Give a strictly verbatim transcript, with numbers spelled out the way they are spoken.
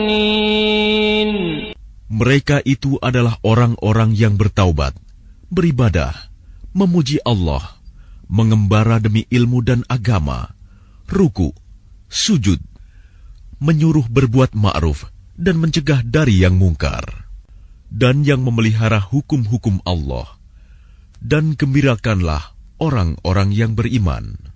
Mereka itu adalah orang-orang yang bertaubat, beribadah, memuji Allah, mengembara demi ilmu dan agama, ruku, sujud, menyuruh berbuat ma'ruf dan mencegah dari yang mungkar, dan yang memelihara hukum-hukum Allah. Dan gembirakanlah orang-orang yang beriman.